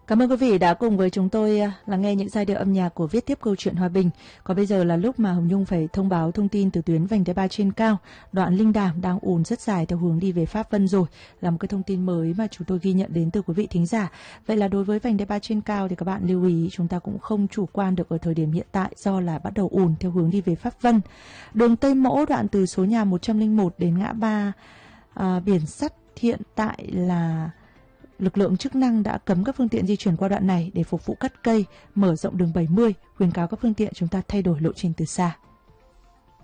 Cảm ơn quý vị đã cùng với chúng tôi lắng nghe những giai điệu âm nhạc của Viết Tiếp Câu Chuyện Hòa Bình. Còn bây giờ là lúc mà Hồng Nhung phải thông báo thông tin từ tuyến vành đai 3 trên cao. Đoạn Linh Đàm đang ùn rất dài theo hướng đi về Pháp Vân rồi. Là một cái thông tin mới mà chúng tôi ghi nhận đến từ quý vị thính giả. Vậy là đối với vành đai 3 trên cao thì các bạn lưu ý chúng ta cũng không chủ quan được ở thời điểm hiện tại do là bắt đầu ùn theo hướng đi về Pháp Vân. Đường Tây Mỗ đoạn từ số nhà 101 đến ngã ba biển sắt hiện tại là lực lượng chức năng đã cấm các phương tiện di chuyển qua đoạn này để phục vụ cắt cây, mở rộng đường 70, khuyến cáo các phương tiện chúng ta thay đổi lộ trình từ xa.